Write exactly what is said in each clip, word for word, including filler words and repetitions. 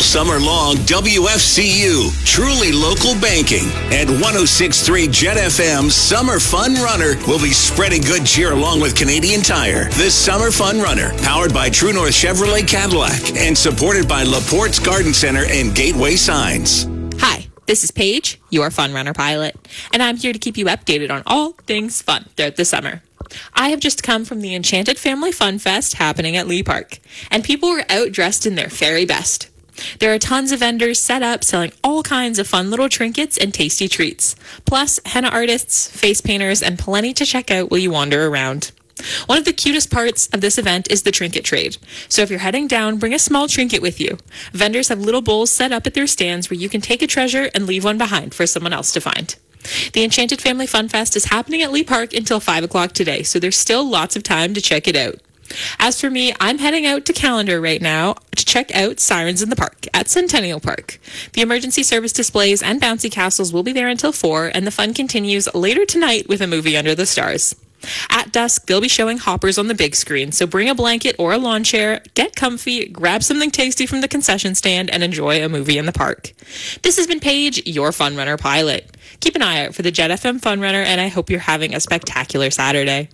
summer long, W F C U, truly local banking, and one oh six point three Jet F M's Summer Fun Runner will be spreading good cheer along with Canadian Tire. This Summer Fun Runner, powered by True North Chevrolet Cadillac and supported by Laporte's Garden Center and Gateway Signs. Hi, this is Paige, your Fun Runner pilot, and I'm here to keep you updated on all things fun throughout the summer. I have just come from the Enchanted Family Fun Fest happening at Lee Park, and people were out dressed in their very best. There are tons of vendors set up selling all kinds of fun little trinkets and tasty treats, plus henna artists, face painters, and plenty to check out while you wander around. One of the cutest parts of this event is the trinket trade. So if you're heading down, bring a small trinket with you. Vendors have little bowls set up at their stands where you can take a treasure and leave one behind for someone else to find. The Enchanted Family Fun Fest is happening at Lee Park until five o'clock today, so there's still lots of time to check it out. As for me, I'm heading out to Callendar right now to check out Sirens in the Park at Centennial Park. The emergency service displays and bouncy castles will be there until four, and the fun continues later tonight with a movie under the stars. At dusk, they'll be showing hoppers on the big screen, so bring a blanket or a lawn chair, get comfy, grab something tasty from the concession stand, and enjoy a movie in the park. This has been Paige, your Fun Runner pilot. Keep an eye out for the Jet F M Fun Runner, and I hope you're having a spectacular Saturday.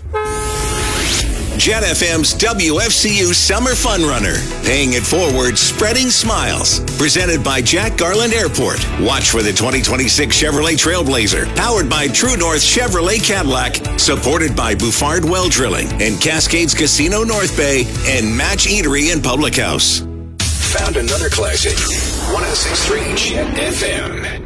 Jet F M's W F C U Summer Fun Runner. Paying it forward, spreading smiles. Presented by Jack Garland Airport. Watch for the twenty twenty-six Chevrolet Trailblazer. Powered by True North Chevrolet Cadillac. Supported by Bouffard Well Drilling and Cascades Casino North Bay and Match Eatery and Public House. Found another classic. one oh six point three Jet F M.